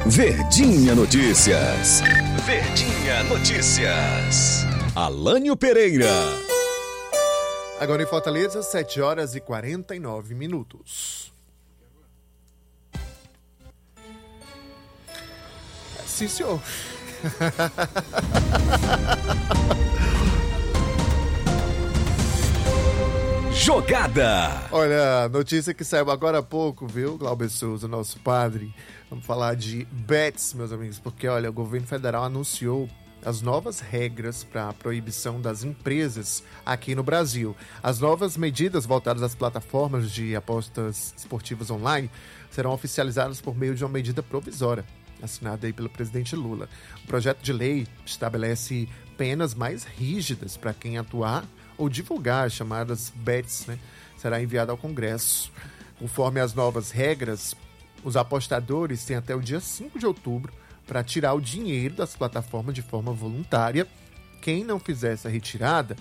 Verdinha Notícias. Verdinha Notícias. Alânio Pereira. Agora em Fortaleza, 7h49. Sim, senhor. Jogada. Olha, notícia que saiu agora há pouco, viu, Glauber Souza, nosso padre. Vamos falar de bets, meus amigos, porque, olha, o governo federal anunciou as novas regras para a proibição das empresas aqui no Brasil. As novas medidas voltadas às plataformas de apostas esportivas online serão oficializadas por meio de uma medida provisória, assinada aí pelo presidente Lula. O projeto de lei estabelece penas mais rígidas para quem atuar ou divulgar as chamadas bets, né? Será enviado ao Congresso. Conforme as novas regras, os apostadores têm até o dia 5 de outubro para tirar o dinheiro das plataformas de forma voluntária. Quem não fizer essa retirada,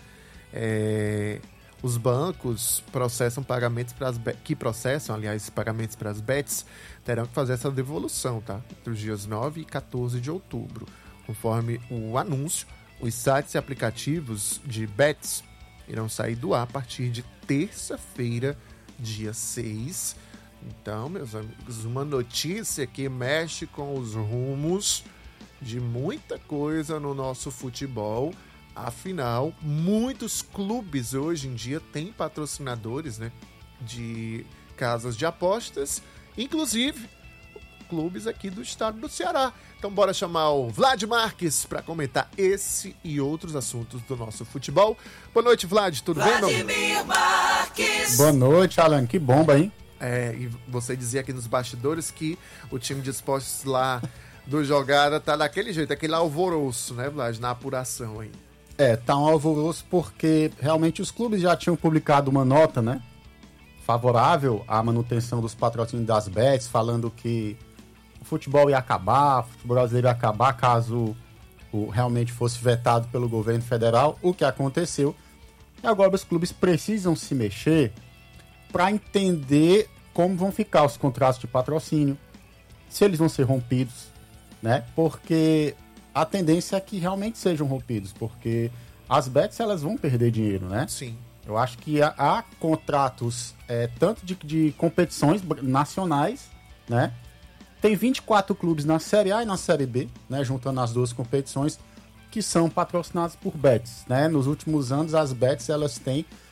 os bancos processam pagamentos para as pagamentos para as bets, terão que fazer essa devolução, tá? Entre os dias 9 e 14 de outubro. Conforme o anúncio, os sites e aplicativos de bets irão sair do ar a partir de terça-feira, dia 6. Então, meus amigos, uma notícia que mexe com os rumos de muita coisa no nosso futebol. Afinal, muitos clubes hoje em dia têm patrocinadores, né, de casas de apostas, inclusive clubes aqui do estado do Ceará. Então bora chamar o Vlad Marques para comentar esse e outros assuntos do nosso futebol. Boa noite, Vlad, tudo bem, meu amigo? Marques. Boa noite, Alan, que bomba, hein? E você dizia aqui nos bastidores que o time de esportes lá do Jogada tá daquele jeito, aquele alvoroço, né, Vlad, na apuração aí. Tá um alvoroço porque realmente os clubes já tinham publicado uma nota, né, favorável à manutenção dos patrocínios das bets, falando que o futebol ia acabar, o futebol brasileiro ia acabar caso realmente fosse vetado pelo governo federal, o que aconteceu. E agora os clubes precisam se mexer para entender como vão ficar os contratos de patrocínio, se eles vão ser rompidos, né? Porque a tendência é que realmente sejam rompidos, porque as bets elas vão perder dinheiro, né? Sim. Eu acho que há contratos tanto de competições nacionais, né? Tem 24 clubes na Série A e na Série B, né? Juntando as duas competições, que são patrocinados por bets, né? Nos últimos anos as bets elas têm